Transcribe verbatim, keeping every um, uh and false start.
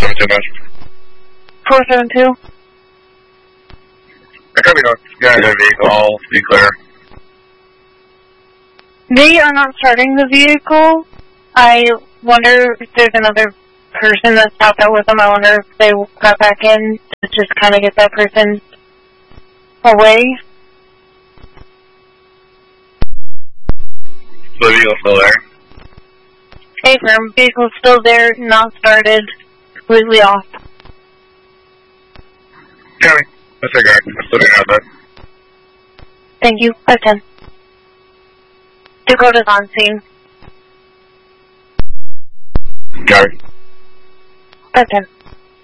seven two much. four seven two. I could be not getting a vehicle. I'll be clear. They are not starting the vehicle. I wonder if there's another person that's stopped out with them. I wonder if they got back in to just kind of get that person away. So the vehicle's still there? Hey, firm. Vehicle's still there, not started, completely off. County. That's a guy. I'm still gonna have that. Thank you. five ten. Dakota's on scene. Got it. five ten.